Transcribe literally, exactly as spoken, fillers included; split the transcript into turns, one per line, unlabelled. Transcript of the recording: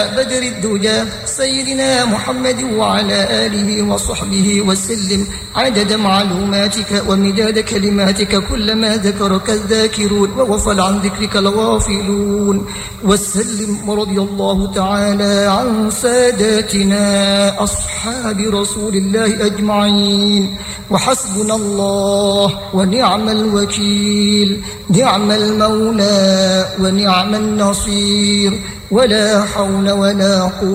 بدر الدجى سيدنا محمد وعلى آله وصحبه وسلم عدد معلوماتك ومداد كلماتك كلما ذكرك الذاكرون وغفل عن ذكرك الغافلون. وسلم ورضي الله تعالى عن ساداتنا أصحاب رسول الله أجمعين. وحسبنا الله ونعم الوكيل، نعم المولى ونعم النصير، ولا حول ولا قوة